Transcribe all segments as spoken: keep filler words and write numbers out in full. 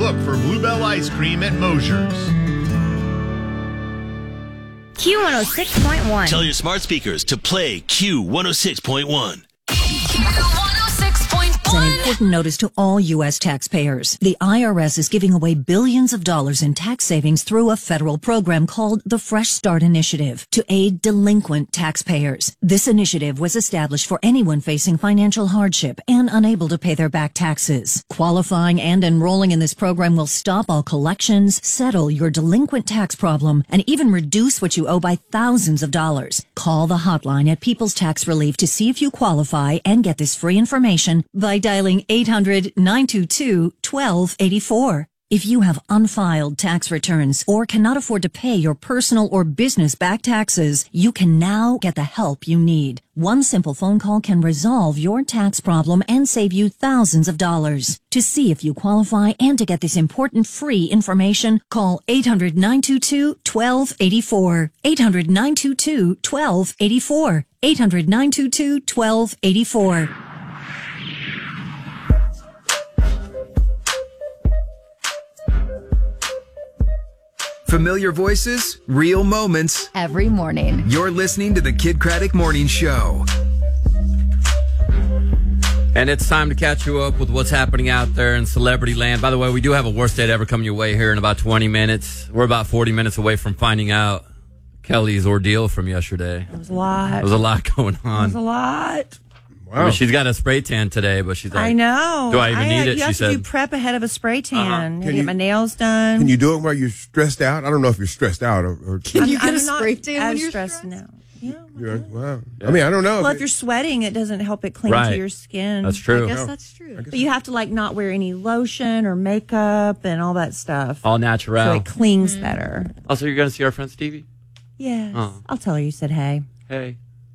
look for Bluebell Ice Cream at Mosier's. Q one oh six point one. Tell your smart speakers to play Q one oh six point one. An important notice to all U S taxpayers. The I R S is giving away billions of dollars in tax savings through a federal program called the Fresh Start Initiative to aid delinquent taxpayers. This initiative was established for anyone facing financial hardship and unable to pay their back taxes. Qualifying and enrolling in this program will stop all collections, settle your delinquent tax problem, and even reduce what you owe by thousands of dollars. Call the hotline at People's Tax Relief to see if you qualify and get this free information by dialing eight hundred, nine two two, one two eight four. If you have unfiled tax returns or cannot afford to pay your personal or business back taxes, you can now get the help you need. One simple phone call can resolve your tax problem and save you thousands of dollars. To see if you qualify and to get this important free information, call eight hundred, nine two two, one two eight four. eight hundred, nine two two, one two eight four. eight hundred, nine two two, one two eight four. Familiar voices, real moments. Every morning. You're listening to the Kid Craddock Morning Show. And it's time to catch you up with what's happening out there in celebrity land. By the way, we do have a worst date ever coming your way here in about twenty minutes. We're about forty minutes away from finding out Kelly's ordeal from yesterday. It was a lot. There was a lot going on. It was a lot. Wow. I mean, she's got a spray tan today, but she's like, I know. Do I even I, need it? You She have said. to do prep ahead of a spray tan. Uh-huh. You Can get you- my nails done. Can you do it while you're stressed out? I don't know if you're stressed out or. or Can you I'm, get I'm a spray not tan as when you're stressed, stressed? now. Yeah. you're, wow. I mean, I don't know. Well, if if you're sweating, it doesn't help it cling Right. to your skin. That's true. I guess that's true. But you have to like not wear any lotion or makeup and all that stuff. All So natural. it clings better. Also, you're going to see our friend Stevie? Yes. Oh. I'll tell her you said hey. Hey.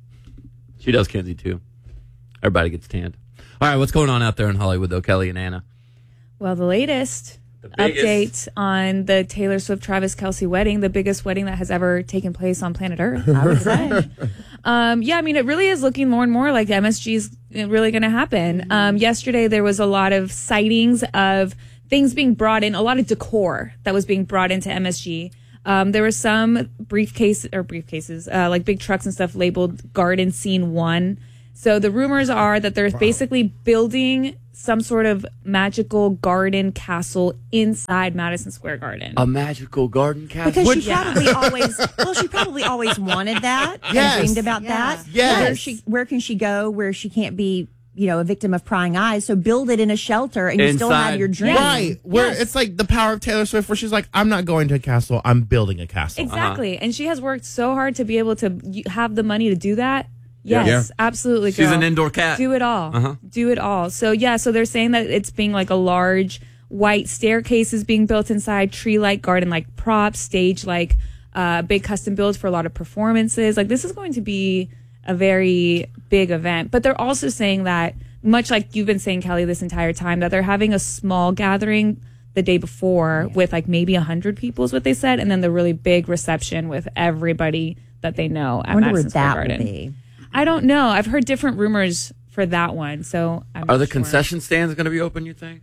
She does Kenzie, too. Everybody gets tanned. All right, what's going on out there in Hollywood, though, Kelly and Anna? Well, the latest The biggest. update on the Taylor Swift-Travis Kelce wedding, the biggest wedding that has ever taken place on planet Earth, I would say. um, yeah, I mean, it really is looking more and more like M S G is really going to happen. Um, yesterday, there was a lot of sightings of things being brought in, a lot of decor that was being brought into M S G. Um, there were some briefcase or briefcases, uh, like big trucks and stuff labeled Garden Scene One. So the rumors are that they're wow. basically building some sort of magical garden castle inside Madison Square Garden. A magical garden castle? Because What? she probably always, well, she probably always wanted that Yes. and dreamed about Yeah. that. Yes. Where she, where can she go where she can't be, you know, a victim of prying eyes? So build it in a shelter and you still Inside. have your dream. Right, where Yes. it's like the power of Taylor Swift, where she's like, I'm not going to a castle, I'm building a castle. Exactly. And she has worked so hard to be able to y- have the money to do that. Yes, Yeah. absolutely. She's girl. an indoor cat. Do it all. Uh-huh. Do it all. So, yeah, so they're saying that it's being like a large white staircases being built inside, tree-like garden-like props, stage-like uh, big custom builds for a lot of performances. Like, this is going to be a very big event. But they're also saying that, much like you've been saying, Kelly, this entire time, that they're having a small gathering the day before with like maybe one hundred people is what they said, and then the really big reception with everybody that they know at I wonder where Madison Square that Garden. would be. I don't know. I've heard different rumors for that one. So I'm Are the not sure. concession stands going to be open, you think?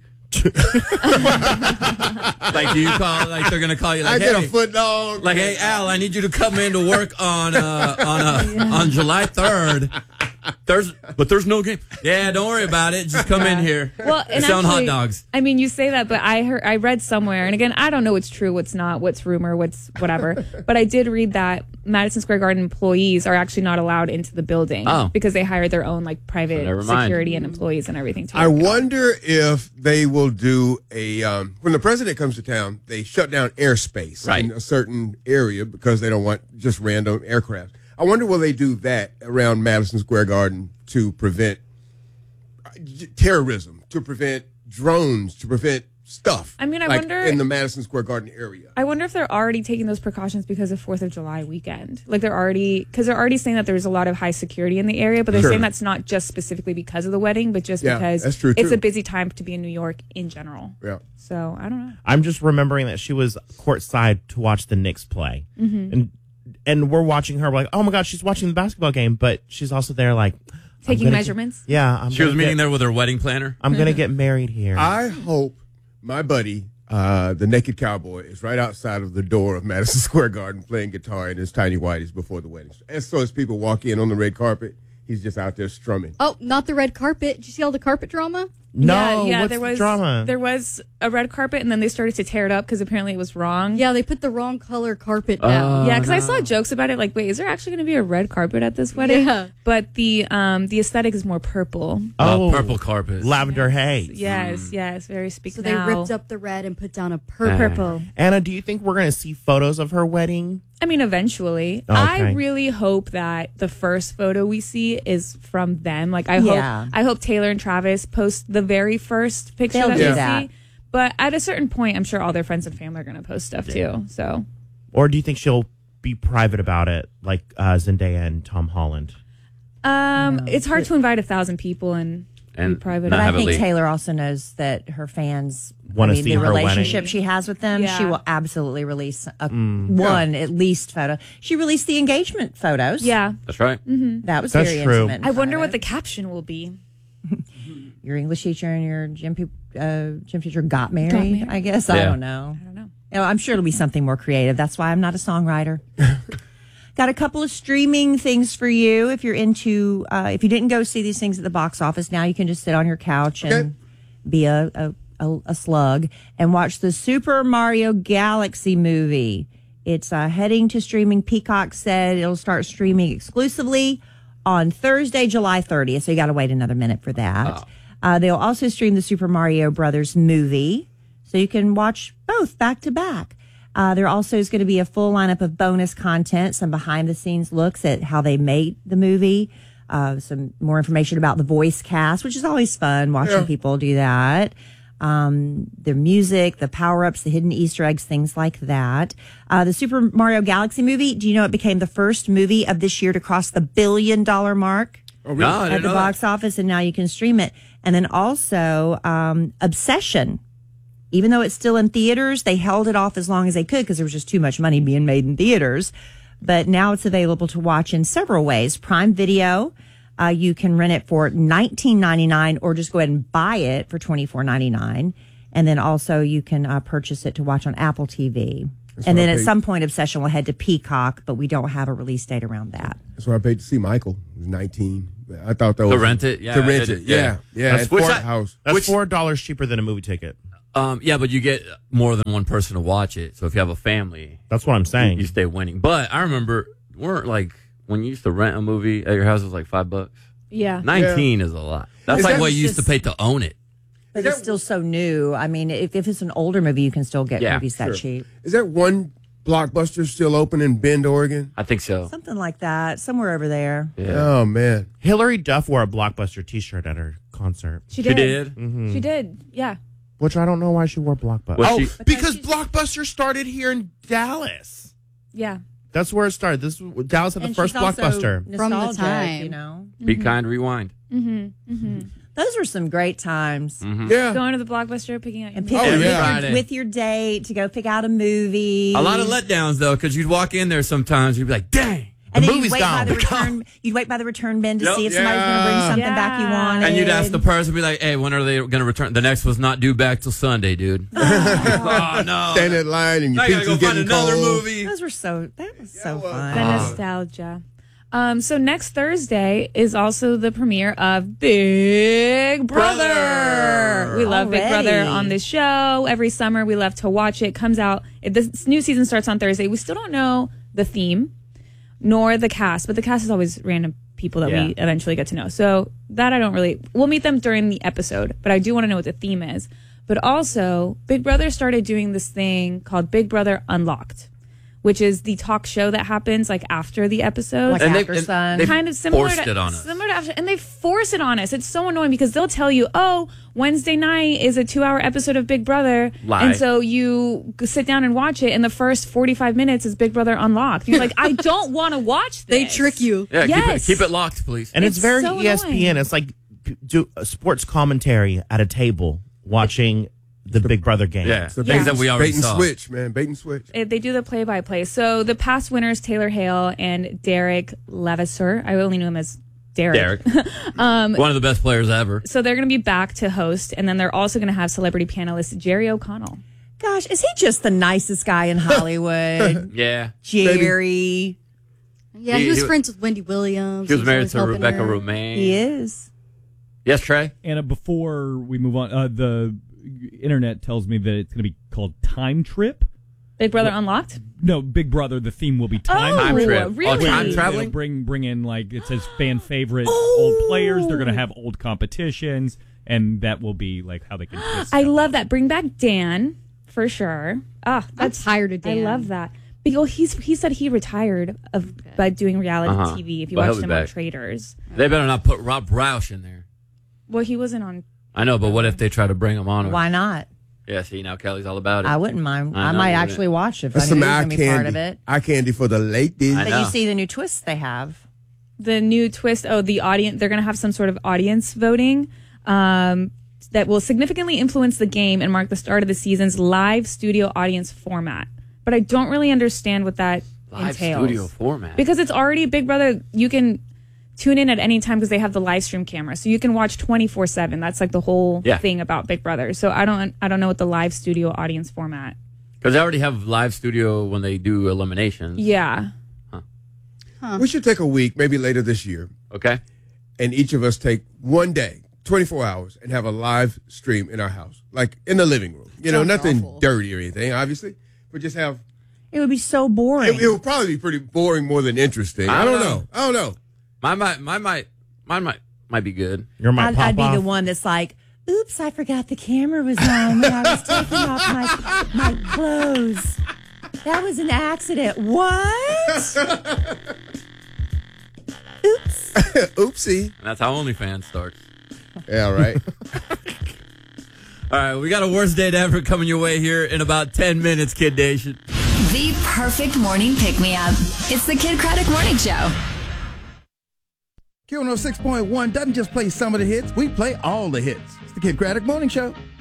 Like, do you call, like, they're going to call you, I like, get hey, a foot dog. like, hey, Al, I need you to come in to work on, uh, on, uh, on July third. There's, but there's no game. Yeah, don't worry about it. Just come in here. Well, and selling hot actually, dogs. I mean, you say that, but I heard, I read somewhere, and again, I don't know what's true, what's not, what's rumor, what's whatever. But I did read that Madison Square Garden employees are actually not allowed into the building Oh. because they hired their own like private never mind. security and employees and everything. To I work. wonder if they will do a um, when the president comes to town, they shut down airspace Right. in a certain area because they don't want just random aircraft. I wonder will they do that around Madison Square Garden to prevent uh, terrorism, to prevent drones, to prevent stuff. I mean, I like wonder- in the Madison Square Garden area. I wonder if they're already taking those precautions because of Fourth of July weekend. Like they're already, because they're already saying that there's a lot of high security in the area, but they're Sure. saying that's not just specifically because of the wedding, but just Yeah, because that's true, it's too. a busy time to be in New York in general. Yeah. So I don't know. I'm just remembering that she was courtside to watch the Knicks play. Mm-hmm. And and we're watching her, we're like, oh my God, she's watching the basketball game, but she's also there like... I'm Taking gonna measurements? Get, yeah. I'm She was gonna meeting get, there with her wedding planner. I'm going to get married here. I hope my buddy Uh, the naked cowboy is right outside of the door of Madison Square Garden playing guitar in his tiny whities before the wedding. And so as people walk in on the red carpet, he's just out there strumming. Oh, not the red carpet. Did you see all the carpet drama? No, yeah, yeah, what's there the was drama? There was a red carpet, and then they started to tear it up because apparently it was wrong. Yeah, they put the wrong color carpet down. Oh, yeah, because I no. saw jokes about it. Like, wait, is there actually going to be a red carpet at this wedding? Yeah. But the um the aesthetic is more purple. Oh, purple carpet. Lavender haze. Yes, yes, very speak So they now. ripped up the red and put down a purple. purple. Anna, do you think we're going to see photos of her wedding? I mean, eventually. Okay. I really hope that the first photo we see is from them. Like, I Yeah. hope I hope Taylor and Travis post the very first picture They'll that do we that. see. But at a certain point, I'm sure all their friends and family are going to post stuff too. So, Or do you think she'll be private about it, like uh, Zendaya and Tom Holland? um, it's hard to invite a thousand people and, And be private. not But I have it think leak. Taylor also knows that her fans Wanna I mean, see the her relationship wedding. she has with them. Yeah. She will absolutely release a one at least photo. She released the engagement photos. Yeah. That's right. that was That's very true. intimate. and I wonder what the private. caption will be. your English teacher and your gym pe- uh, gym teacher got married. married. I guess I Yeah. don't know. I don't know. You know, I'm sure it'll be something more creative. That's why I'm not a songwriter. Got a couple of streaming things for you. If you're into, uh, if you didn't go see these things at the box office, now you can just sit on your couch and Okay. be a, a, a, a slug and watch the Super Mario Galaxy movie. It's uh, heading to streaming. Peacock said it'll start streaming exclusively on Thursday, July thirtieth. So you got to wait another minute for that. Uh, they'll also stream the Super Mario Brothers movie. So you can watch both back to back. Uh, there also is going to be a full lineup of bonus content, some behind the scenes looks at how they made the movie, uh, some more information about the voice cast, which is always fun watching Yeah. people do that. Um, the music, the power ups, the hidden Easter eggs, things like that. Uh, the Super Mario Galaxy movie, do you know it became the first movie of this year to cross the billion dollar mark? Oh, No, I At didn't the know box that. office, and now you can stream it. And then also, um, Obsession. Even though it's still in theaters, they held it off as long as they could because there was just too much money being made in theaters. But now it's available to watch in several ways. Prime Video, uh, you can rent it for nineteen ninety-nine or just go ahead and buy it for twenty-four ninety-nine. And then also you can uh, purchase it to watch on Apple T V. That's and what then I at paid. some point, Obsession will head to Peacock, but we don't have a release date around that. That's what I paid to see Michael. He was nineteen. I thought that To was rent it? Yeah, To I rent did it. it. Yeah, Yeah. yeah. That's at which Fort I- House. That's Which- four dollars cheaper than a movie ticket. Um, yeah, but you get more than one person to watch it. So if you have a family, That's what I'm saying. you stay winning. But I remember, weren't like when you used to rent a movie at your house, it was like five bucks. Yeah. Nineteen is a lot. That's Is like that what you used to just- pay to own it. But it's still so new. I mean, if, if it's an older movie, you can still get Yeah, movies that Sure. cheap. Is that one Blockbuster still open in Bend, Oregon? I think so. Something like that, somewhere over there. Yeah. Oh man. Hillary Duff wore a Blockbuster T-shirt at her concert, She She did. did. She did. Yeah. which I don't know why she wore Blockbuster. Was oh, she- because Blockbuster started here in Dallas. Yeah. That's where it started. This Dallas had the And first she's also Blockbuster. From the nostalgic, time. you know. Be kind, rewind. Those were some great times. Yeah. Going to the Blockbuster, picking out your And pick Oh, with, yeah. your, Friday. with your date to go pick out a movie. A lot of letdowns though, because you'd walk in there sometimes, you'd be like, "Dang!" and the then movie's you'd wait gone. by the It's return. You'd wait by the return bin to Yep. see if somebody's going to bring Yeah. something back you Yeah. wanted. And you'd ask the person, be like, "Hey, when are they going to return?" The next was not due back till Sunday, dude. oh no! Stand in line and your I gotta go pizza's find getting another cold. movie. Those were so. That was so fun. The nostalgia. Um, so next Thursday is also the premiere of Big Brother. Brother. We love Big Already. Brother on this show. Every summer we love to watch it. Comes out. It, this new season starts on Thursday. We still don't know the theme nor the cast, but the cast is always random people that Yeah. we eventually get to know. So that I don't really. We'll meet them during the episode, but I do want to know what the theme is. But also, Big Brother started doing this thing called Big Brother Unlocked, which is the talk show that happens like after the episode. Like And they- After and Sun. they Kind of similar forced to, it on us. similar to after, and they force it on us. It's so annoying because they'll tell you, "Oh, Wednesday night is a two-hour episode of Big Brother," Lie. and so you g- sit down and watch it. And the first forty-five minutes is Big Brother Unlocked. You're like, "I don't want to watch this." They trick you. Yeah, Yes. keep it keep it locked, please. And it's, It's very so E S P N. annoying. It's like p- do a sports commentary at a table watching the Big Brother game. yeah, It's the things bait- that we already bait and saw. switch, man. Bait and switch. It- They do the play-by-play. So the past winners, Taylor Hale and Derek Levasseur. I only knew him as Derek. Derek, Um, one of the best players ever. So they're going to be back to host, and then they're also going to have celebrity panelist Jerry O'Connell. Gosh, is he just the nicest guy in Hollywood? Yeah. Jerry. Yeah, He- he, was he- friends with Wendy Williams. He was married always to helping Rebecca her. Romaine. He is. Yes, Trey? Anna, before we move on, uh, the internet tells me that it's going to be called Time Trip. Big Brother Unlocked? No, Big Brother, the theme will be Time Oh, Time Trip. Trip. really? Oh, time It'll traveling? Bring, bring in, like, it says fan favorite Oh. old players. They're going to have old competitions, and that will be, like, how they can twist I stuff love up. that. Bring back Dan for sure. Ah, I'm that's tired of Dan. I love that. Because he's he said he retired of by doing reality Uh-huh. T V. If you But he'll watched be him on back. Traders, They better not put Rob Roush in there. well, he wasn't on. I know, but what if they try to bring him on? Why not? Yeah, see, now Kelly's all about it. I wouldn't mind. I I, know, might you actually wouldn't. watch it if That's I knew some he was eye going to be part of candy. it. Eye candy for the ladies. I But know. you see the new twists they have. The new twist. Oh, the audience. They're going to have some sort of audience voting um, that will significantly influence the game and mark the start of the season's live studio audience format. But I don't really understand what that Live entails. studio format. Because it's already Big Brother. You can tune in at any time because they have the live stream camera, so you can watch twenty-four seven. That's like the whole Yeah. thing about Big Brother. So I don't, I don't know what the live studio audience format. Because they already have live studio when they do eliminations. Yeah. We should take a week, maybe later this year, Okay. and each of us take one day, twenty-four hours, and have a live stream in our house, like in the living room. You know, Sounds nothing awful. dirty or anything, obviously, but just have. It would be so boring. It, it will probably be pretty boring more than interesting. I, I don't don't know. know. I don't know. Mine might, mine might, mine might, might be good. You're my I'd, pop I'd be off. the one that's like, oops, I forgot the camera was on when I was taking off my, my clothes. That was an accident. What? Oops. Oopsie. And that's how OnlyFans starts. Yeah, right. All right, we got a worst date ever coming your way here in about ten minutes, Kid Nation. The perfect morning pick-me-up. It's the Kid Craddock Morning Show. Q one oh six point one doesn't just play some of the hits, we play all the hits. It's the Kid Craddock Morning Show.